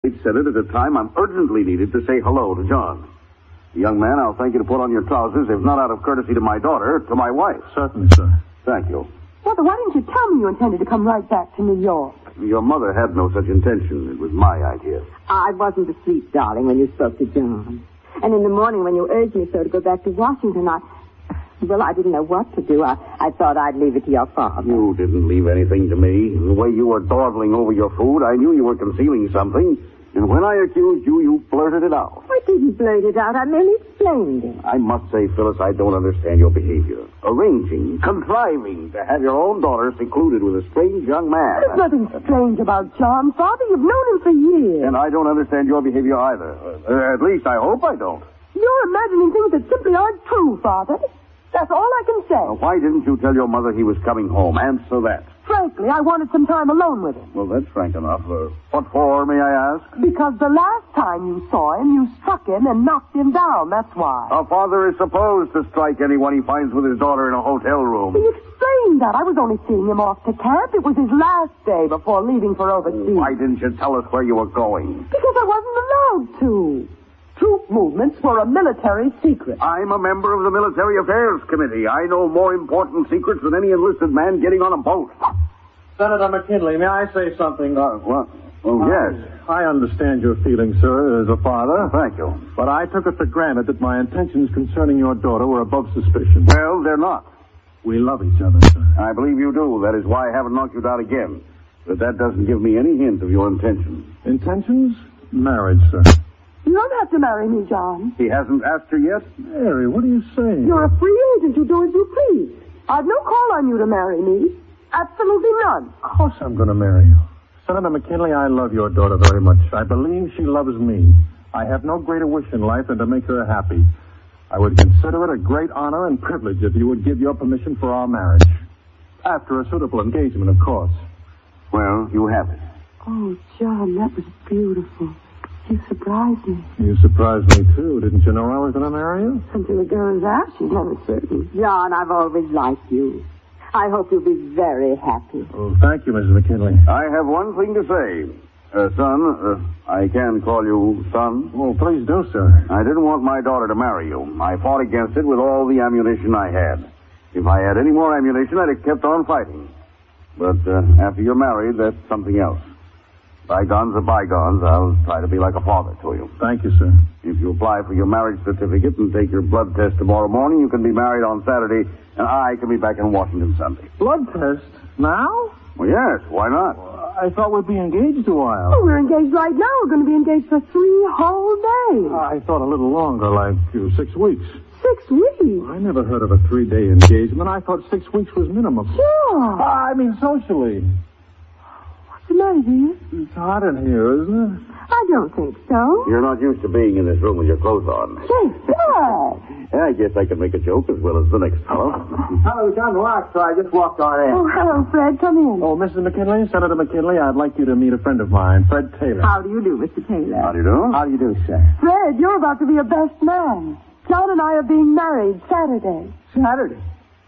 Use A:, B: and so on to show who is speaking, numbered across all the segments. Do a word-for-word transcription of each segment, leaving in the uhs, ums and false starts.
A: said it at a time I'm urgently needed to say hello to John. Young man, I'll thank you to put on your trousers, if not out of courtesy to my daughter, to my wife.
B: Certainly, sir.
A: Thank you.
C: Mother, why didn't you tell me you intended to come right back to New York?
A: Your mother had no such intention. It was my idea.
D: I wasn't asleep, darling, when you spoke to John. And in the morning when you urged me so to go back to Washington, I... Well, I didn't know what to do. I, I thought I'd leave it to your father.
A: You didn't leave anything to me. The way you were dawdling over your food, I knew you were concealing something. And when I accused you, you blurted it out.
D: I didn't blurt it out. I merely explained it.
A: I must say, Phyllis, I don't understand your behavior. Arranging, contriving to have your own daughter secluded with a strange young man.
C: There's nothing strange about John, Father. You've known him for years.
A: And I don't understand your behavior either. Uh, at least I hope I don't.
C: You're imagining things that simply aren't true, Father. That's all I can say.
A: Now, why didn't you tell your mother he was coming home? Answer that.
C: Frankly, I wanted some time alone with him.
A: Well, that's frank enough. Uh, what for, may I ask?
C: Because the last time you saw him, you struck him and knocked him down. That's why.
A: A father is supposed to strike anyone he finds with his daughter in a hotel room.
C: He explained that. I was only seeing him off to camp. It was his last day before leaving for overseas.
A: Why didn't you tell us where you were going?
C: Because I wasn't allowed to. Troop movements were a military secret.
A: I'm a member of the Military Affairs Committee. I know more important secrets than any enlisted man getting on a boat.
B: Senator McKinley, may I say something?
A: Uh, what? Oh,
B: I,
A: yes.
B: I understand your feelings, sir, as a father.
A: Thank you.
B: But I took it for granted that my intentions concerning your daughter were above suspicion.
A: Well, they're not.
B: We love each other, sir.
A: I believe you do. That is why I haven't knocked you down again. But that doesn't give me any hint of your intentions.
B: Intentions? Marriage, sir.
C: You don't have to marry me, John.
A: He hasn't asked her yet?
B: Mary, what are you saying?
C: You're a free agent. You do as you please. I've no call on you to marry me. Absolutely none.
B: Of course I'm going to marry you. Senator McKinley, I love your daughter very much. I believe she loves me. I have no greater wish in life than to make her happy. I would consider it a great honor and privilege if you would give your permission for our marriage. After a suitable engagement, of course.
A: Well, you have it.
C: Oh, John, that was beautiful. You surprised me.
B: You surprised me, too. Didn't you know I was going to marry you?
C: Until a girl is out, she's never certain.
D: John, I've always liked you. I hope you'll be very happy.
B: Oh, thank you, Missus McKinley.
A: I have one thing to say. Uh, son, uh, I can call you son.
B: Oh, please do, sir.
A: I didn't want my daughter to marry you. I fought against it with all the ammunition I had. If I had any more ammunition, I'd have kept on fighting. But uh, after you're married, that's something else. Bygones are bygones. I'll try to be like a father to you.
B: Thank you, sir.
A: If you apply for your marriage certificate and take your blood test tomorrow morning, you can be married on Saturday, and I can be back in Washington Sunday.
B: Blood test? Now?
A: Well, yes. Why not?
B: I thought we'd be engaged a while.
C: Oh, we're engaged right now. We're going to be engaged for three whole days.
B: I thought a little longer, like uh, six weeks.
C: Six weeks?
B: I never heard of a three-day engagement. I thought six weeks was minimum.
C: Sure.
B: I mean, socially.
C: What's the matter, dear?
B: It's hot in here, isn't it?
C: I don't think so.
A: You're not used to being in this room with your clothes on.
C: Say, Fred.
A: Yeah, I guess I can make a joke as well as the next fellow.
B: Hello, John Locke, so I just walked on in.
C: Oh, hello, Fred. Come in.
B: Oh, Missus McKinley, Senator McKinley, I'd like you to meet a friend of mine, Fred Taylor.
D: How do you do, Mister Taylor?
A: How do you do?
B: How do you do, sir?
C: Fred, you're about to be a best man. John and I are being married Saturday.
B: Saturday?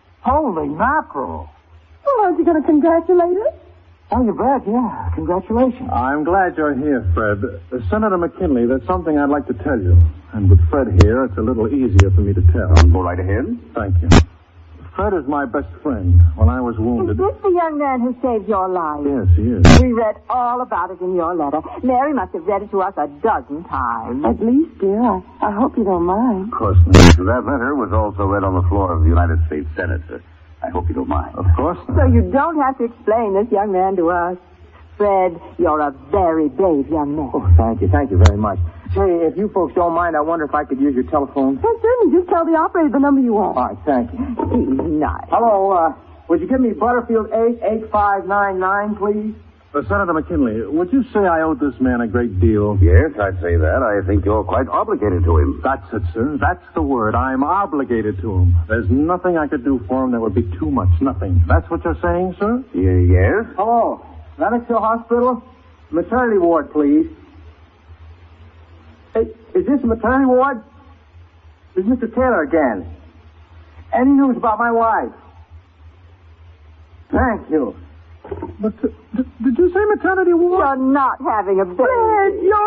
B: Holy mackerel.
C: Well, aren't you going to congratulate us?
B: Oh, you bet, yeah. Congratulations. I'm glad you're here, Fred. Uh, Senator McKinley, there's something I'd like to tell you. And with Fred here, it's a little easier for me to tell.
A: Go right ahead.
B: Thank you. Fred is my best friend. When I was wounded...
D: Is this the young man who saved your life?
B: Yes, he is.
D: We read all about it in your letter. Mary must have read it to us a dozen times.
C: At least, dear, I, I hope you don't mind.
B: Of course not.
A: That letter was also read on the floor of the United States Senate. Uh, I hope you don't mind.
B: Of course not.
D: So you don't have to explain this young man to us. Fred, you're a very brave young man.
E: Oh, thank you. Thank you very much. Say, if you folks don't mind, I wonder if I could use your telephone.
C: Yes, certainly. Just tell the operator the number you want.
E: All right, thank you.
D: He's nice.
E: Hello, uh, would you give me Butterfield eight eight five nine nine, please?
B: Uh, Senator McKinley, would you say I owed this man a great deal?
A: Yes, I'd say that. I think you're quite obligated to him.
B: That's it, sir. That's the word. I'm obligated to him. There's nothing I could do for him that would be too much. Nothing. That's what you're saying, sir?
A: Y- yes?
E: Hello, Lenox Hill Hospital? Maternity ward, please. Hey, is this a maternity ward? This is Mister Taylor again. Any news about my wife? Thank you.
B: But uh, d- did you say maternity ward?
D: You're not having a baby.
C: Fred, you're